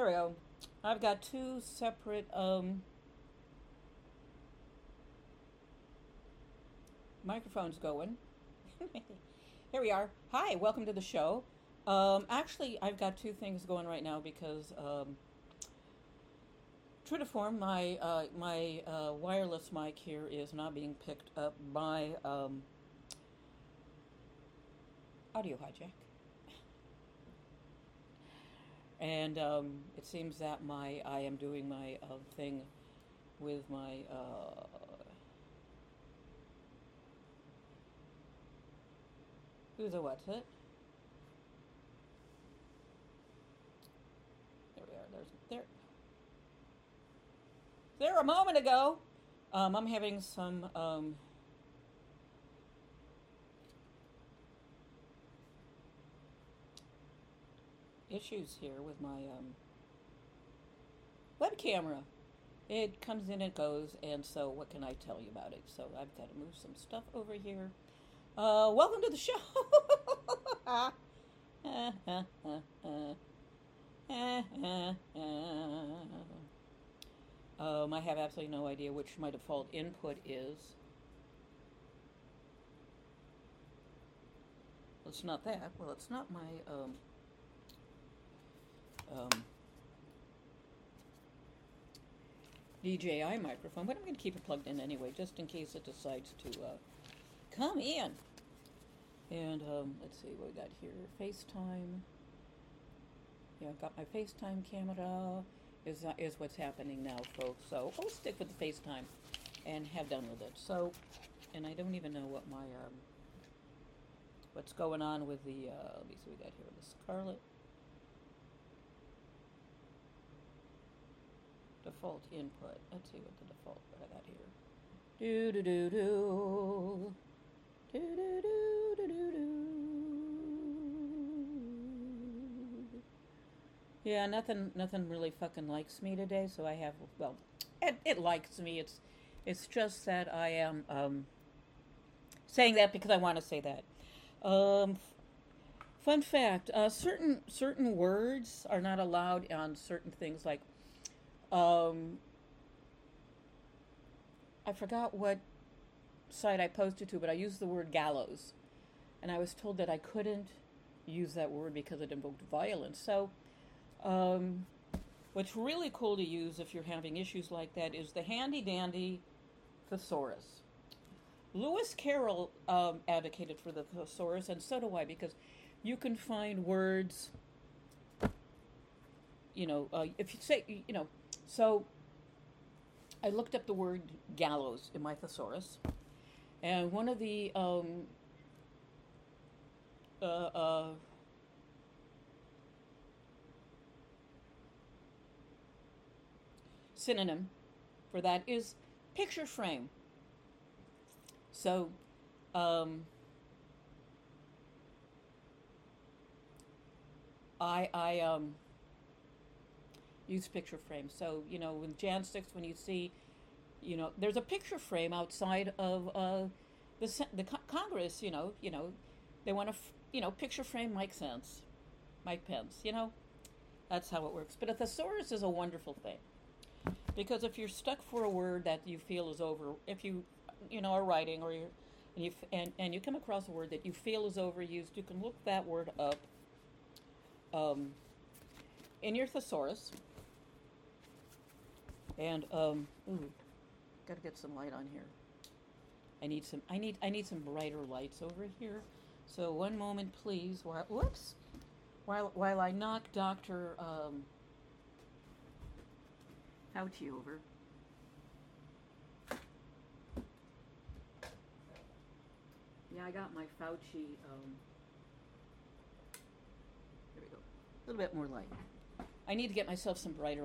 There we go. I've got two separate microphones going. Here we are. Hi, welcome to the show. Actually, I've got two things going right now because, true to form, my wireless mic here is not being picked up by Audio Hijack, and it seems that I am doing my thing with my who's a what's it? There we are. There a moment ago. I'm having some issues here with my web camera. It comes in, it goes, and so what can I tell you about it? So I've got to move some stuff over here. Welcome to the show. I have absolutely no idea which my default input is. Well, it's not that. Well, it's not my DJI microphone, but I'm going to keep it plugged in anyway, just in case it decides to come in. And let's see what we got here. FaceTime. Yeah, I've got my FaceTime camera. Is what's happening now, folks. So I'll stick with the FaceTime and have done with it. So, and I don't even know what my what's going on with the. Let me see what we got here. The Scarlett. Default input. Let's see what the default what I got here. Do do do do. Do do do do do do. Yeah, nothing really fucking likes me today. So I have it likes me. It's just that I am saying that because I want to say that. Fun fact: certain words are not allowed on certain things like. I forgot what site I posted to, but I used the word gallows. And I was told that I couldn't use that word because it invoked violence. So, what's really cool to use if you're having issues like that is the handy dandy thesaurus. Lewis Carroll advocated for the thesaurus, and so do I, because you can find words, if you say, so I looked up the word gallows in my thesaurus, and one of the synonym for that is picture frame. So I use picture frame. So, with Jan 6, when you see, there's a picture frame outside of the Congress, they want to, picture frame Mike Pence, that's how it works. But a thesaurus is a wonderful thing, because if you're stuck for a word that you feel is over, if you, are writing or you come across a word that you feel is overused, you can look that word up in your thesaurus. And got to get some light on here. I need some brighter lights over here. So one moment, please. While I knock Dr. Fauci over. Yeah, I got my Fauci. There we go. A little bit more light. I need to get myself some brighter